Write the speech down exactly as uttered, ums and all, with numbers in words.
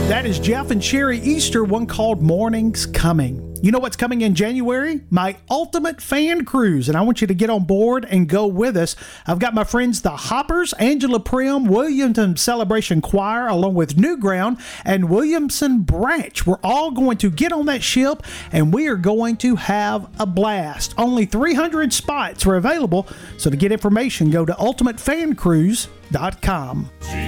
That is Jeff and Sherry Easter, one called Morning's Coming. You know what's coming in January? My Ultimate Fan Cruise, and I want you to get on board and go with us. I've got my friends the Hoppers, Angela Prim, Williamson Celebration Choir, along with Newground and Williamson Branch. We're all going to get on that ship, and we are going to have a blast. Only three hundred spots are available, so to get information, go to ultimate fan cruise dot com.